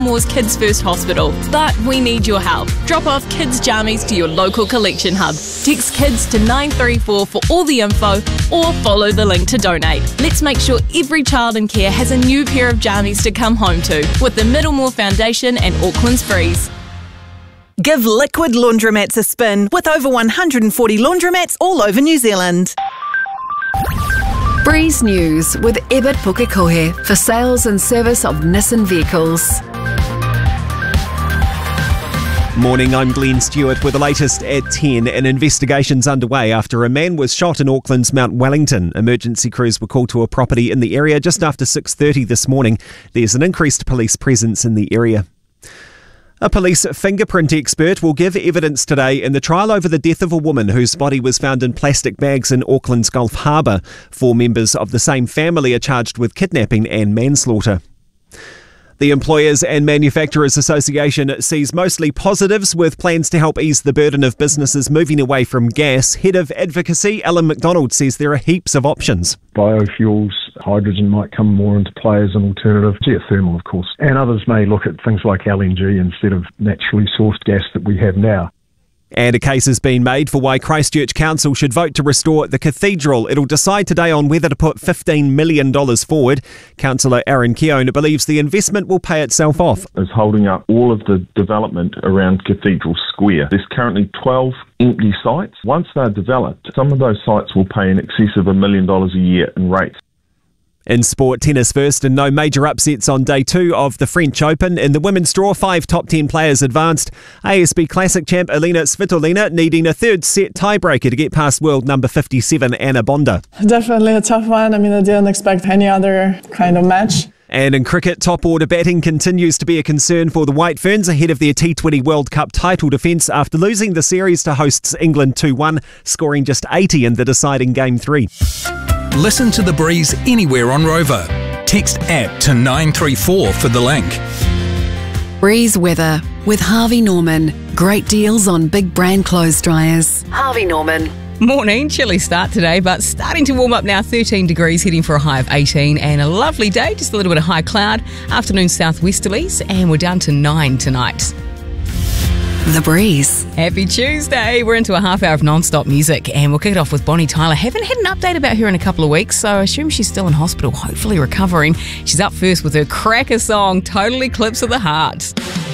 Moore's Kids First Hospital, but we need your help. Drop off kids' jammies to your local collection hub. Text KIDS to 934 for all the info or follow the link to donate. Let's make sure every child in care has a new pair of jammies to come home to with the Middlemore Foundation and Auckland's Breeze. Give Liquid Laundromats a spin with over 140 laundromats all over New Zealand. Breeze News with Ebert Pukekohe for sales and service of Nissan vehicles. Morning, I'm Glenn Stewart with the latest at 10. An investigation's underway after a man was shot in Auckland's Mount Wellington. Emergency crews were called to a property in the area just after 6:30 this morning. There's an increased police presence in the area. A police fingerprint expert will give evidence today in the trial over the death of a woman whose body was found in plastic bags in Auckland's Gulf Harbour. 4 members of the same family are charged with kidnapping and manslaughter. The Employers and Manufacturers Association sees mostly positives with plans to help ease the burden of businesses moving away from gas. Head of Advocacy, Alan McDonald, says there are heaps of options. Biofuels, hydrogen might come more into play as an alternative. Geothermal, of course. And others may look at things like LNG instead of naturally sourced gas that we have now. And a case has been made for why Christchurch Council should vote to restore the cathedral. It'll decide today on whether to put $15 million forward. Councillor Aaron Keown believes the investment will pay itself off. Is holding up all of the development around Cathedral Square. There's currently 12 empty sites. Once they're developed, some of those sites will pay in excess of $1 million a year in rates. In sport, tennis first, and no major upsets on day 2 of the French Open. In the women's draw, 5 top 10 players advanced. ASB Classic champ Elina Svitolina needing a third set tiebreaker to get past world number 57 Anna Bonda. Definitely a tough one. I didn't expect any other kind of match. And in cricket, top order batting continues to be a concern for the White Ferns ahead of their T20 World Cup title defence after losing the series to hosts England 2-1, scoring just 80 in the deciding Game 3. Listen to The Breeze anywhere on Rover. Text APP to 934 for the link. Breeze weather with Harvey Norman. Great deals on big brand clothes dryers. Harvey Norman. Morning, chilly start today, but starting to warm up now. 13 degrees, heading for a high of 18, and a lovely day, just a little bit of high cloud. Afternoon southwesterlies, and we're down to 9 tonight. The Breeze. Happy Tuesday. We're into a half hour of non-stop music, and we'll kick it off with Bonnie Tyler. Haven't had an update about her in a couple of weeks, so I assume she's still in hospital, hopefully recovering. She's up first with her cracker song, Total Eclipse of the Heart.